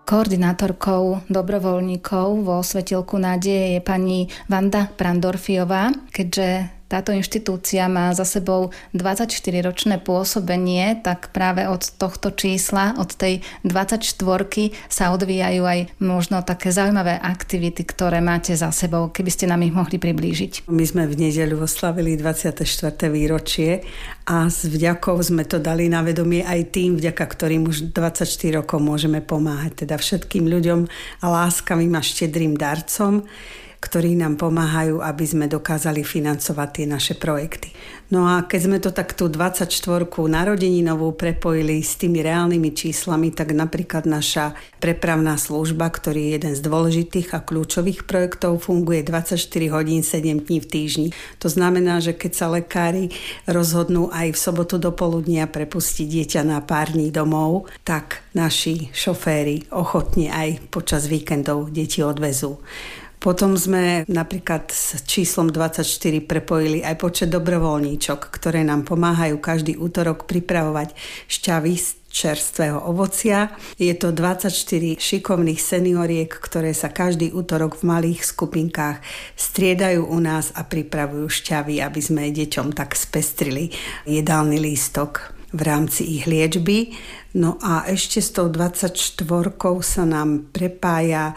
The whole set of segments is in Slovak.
Koordinátorkou dobrovoľníkov vo Svetilku nádeje je pani Vanda Prandorfiová. Keďže táto inštitúcia má za sebou 24-ročné pôsobenie, tak práve od tohto čísla, od tej 24-ky sa odvíjajú aj možno také zaujímavé aktivity, ktoré máte za sebou, keby ste nám ich mohli priblížiť. My sme v nedeľu oslavili 24. výročie a s vďakou sme to dali na vedomie aj tým, vďaka ktorým už 24 rokov môžeme pomáhať, teda všetkým ľuďom a láskavým a štedrým darcom, ktorí nám pomáhajú, aby sme dokázali financovať tie naše projekty. No a keď sme to tak tú 24-ku narodeninovú prepojili s tými reálnymi číslami, tak napríklad naša prepravná služba, ktorý je jeden z dôležitých a kľúčových projektov, funguje 24 hodín 7 dní v týždni. To znamená, že keď sa lekári rozhodnú aj v sobotu do poludnia prepustiť dieťa na pár dní domov, tak naši šoféri ochotne aj počas víkendov deti odvezú. Potom sme napríklad s číslom 24 prepojili aj počet dobrovoľníčok, ktoré nám pomáhajú každý útorok pripravovať šťavy z čerstvého ovocia. Je to 24 šikovných senioriek, ktoré sa každý útorok v malých skupinkách striedajú u nás a pripravujú šťavy, aby sme deťom tak spestrili jedálny lístok v rámci ich liečby. No a ešte s tou 24-kou sa nám prepája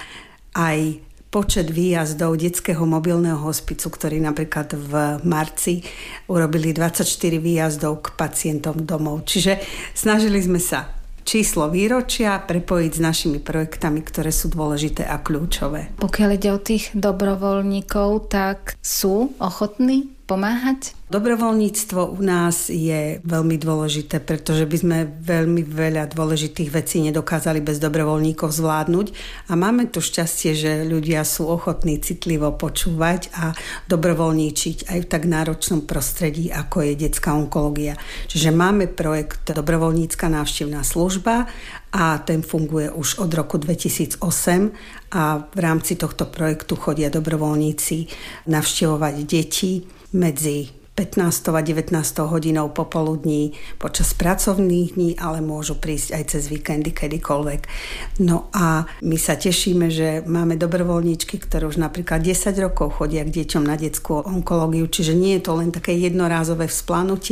aj počet výjazdov detského mobilného hospicu, ktorý napríklad v marci urobili 24 výjazdov k pacientom domov. Čiže snažili sme sa číslo výročia prepojiť s našimi projektami, ktoré sú dôležité a kľúčové. Pokiaľ ide o tých dobrovoľníkov, tak sú ochotní pomáhať? Dobrovoľníctvo u nás je veľmi dôležité, pretože by sme veľmi veľa dôležitých vecí nedokázali bez dobrovoľníkov zvládnuť a máme tu šťastie, že ľudia sú ochotní citlivo počúvať a dobrovoľníčiť aj v tak náročnom prostredí, ako je detská onkológia. Čiže máme projekt Dobrovoľnícka návštevná služba a ten funguje už od roku 2008 a v rámci tohto projektu chodia dobrovoľníci navštevovať deti medzi 15. a 19. hodinou popoludní počas pracovných dní, ale môžu prísť aj cez víkendy kedykoľvek. No a my sa tešíme, že máme dobrovoľníčky, ktoré už napríklad 10 rokov chodia k deťom na detskú onkológiu, čiže nie je to len také jednorázové vzplanutie,